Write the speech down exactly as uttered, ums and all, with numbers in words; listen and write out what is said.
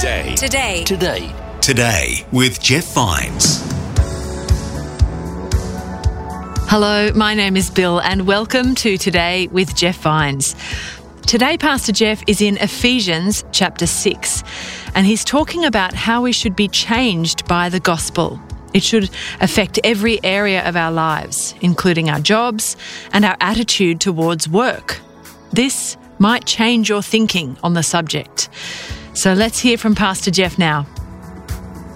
Today. Today. Today. Today with Jeff Vines. Hello, my name is Bill and welcome to Today with Jeff Vines. Today, Pastor Jeff is in Ephesians chapter six, and he's talking about how we should be changed by the gospel. It should affect every area of our lives, including our jobs and our attitude towards work. This might change your thinking on the subject. So let's hear from Pastor Jeff now.